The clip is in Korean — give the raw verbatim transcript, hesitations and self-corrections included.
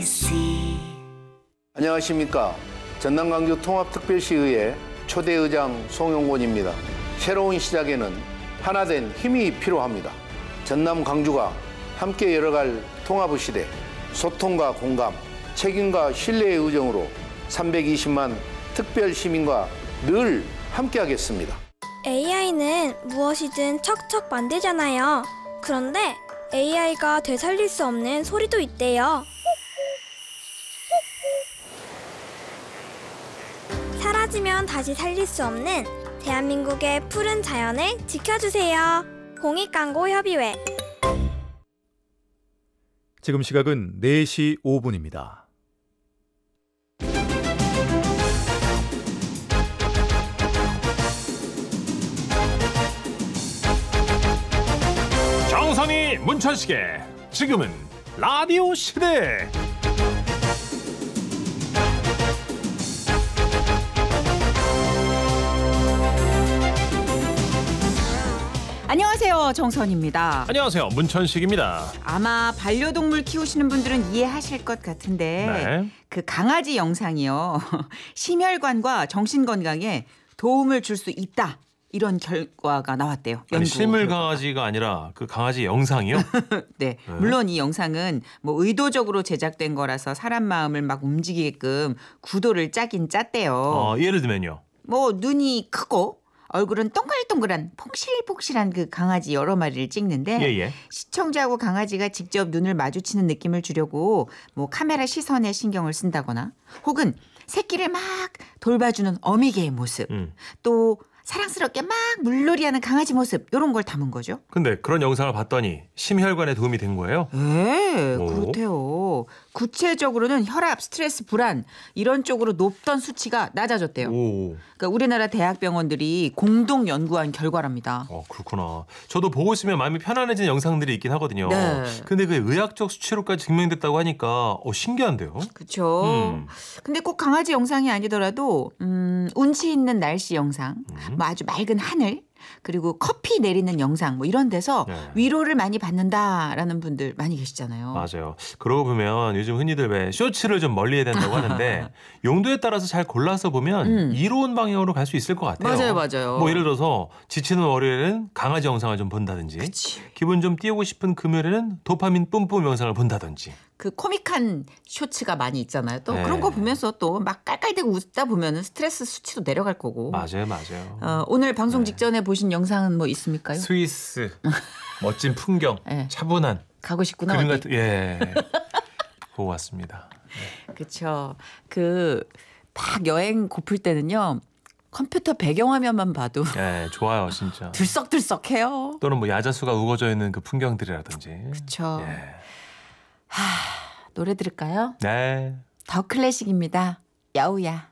안녕하십니까. 전남 광주 통합특별시의회 초대의장 송영곤입니다. 새로운 시작에는 하나된 힘이 필요합니다. 전남 광주가 함께 열어갈 통합의 시대, 소통과 공감, 책임과 신뢰의 의정으로 삼백이십만 특별 시민과 늘 함께하겠습니다. 에이아이는 무엇이든 척척 만들잖아요. 그런데 에이아이가 되살릴 수 없는 소리도 있대요. 사라지면 다시 살릴 수 없는 대한민국의 푸른 자연을 지켜주세요. 공익광고협의회. 지금 시각은 네 시 오 분입니다. 정선이 문천식의 지금은 라디오 시대. 안녕하세요, 정선입니다. 안녕하세요, 문천식입니다. 아마 반려동물 키우시는 분들은 이해하실 것 같은데 네. 그 강아지 영상이요. 심혈관과 정신건강에 도움을 줄 수 있다. 이런 결과가 나왔대요. 아니, 실물 강아지가 아니라 그 강아지 영상이요? 네. 네. 물론 이 영상은 뭐 의도적으로 제작된 거라서 사람 마음을 막 움직이게끔 구도를 짜긴 짰대요. 어, 예를 들면요. 뭐 눈이 크고 얼굴은 동글동글한 폭실폭실한 그 강아지 여러 마리를 찍는데 예, 예. 시청자하고 강아지가 직접 눈을 마주치는 느낌을 주려고 뭐 카메라 시선에 신경을 쓴다거나 혹은 새끼를 막 돌봐주는 어미개의 모습 음. 또 사랑스럽게 막 물놀이하는 강아지 모습 이런 걸 담은 거죠. 근데 그런 영상을 봤더니 심혈관에 도움이 된 거예요? 네, 오. 그렇대요. 구체적으로는 혈압, 스트레스, 불안 이런 쪽으로 높던 수치가 낮아졌대요. 오. 그러니까 우리나라 대학병원들이 공동 연구한 결과랍니다. 어, 그렇구나. 저도 보고 있으면 마음이 편안해지는 영상들이 있긴 하거든요. 네. 근데 그 의학적 수치로까지 증명됐다고 하니까 어, 신기한데요? 그렇죠. 음. 근데 꼭 강아지 영상이 아니더라도 음, 운치 있는 날씨 영상, 음. 뭐 아주 맑은 하늘, 그리고 커피 내리는 영상 뭐 이런 데서 네. 위로를 많이 받는다라는 분들 많이 계시잖아요. 맞아요. 그러고 보면 요즘 흔히들 왜 쇼츠를 좀 멀리해야 된다고 하는데 용도에 따라서 잘 골라서 보면 음. 이로운 방향으로 갈 수 있을 것 같아요. 맞아요, 맞아요. 뭐 예를 들어서 지치는 월요일에는 강아지 영상을 좀 본다든지 그치. 기분 좀 띄우고 싶은 금요일에는 도파민 뿜뿜 영상을 본다든지. 그 코믹한 쇼츠가 많이 있잖아요. 또 네. 그런 거 보면서 또 막 깔깔대고 웃다 보면 스트레스 수치도 내려갈 거고. 맞아요, 맞아요. 어, 오늘 방송 네. 직전에 보신 영상은 뭐 있습니까요? 스위스 멋진 풍경, 네. 차분한 가고 싶구나. 그림 어디. 같은 예 보고 왔습니다. 그렇죠. 그 막 여행 고플 때는요. 컴퓨터 배경화면만 봐도 예, 좋아요, 진짜. 들썩들썩해요. 또는 뭐 야자수가 우거져 있는 그 풍경들이라든지. 그렇죠. 예. 하, 노래 들을까요? 네. 더 클래식입니다. 여우야.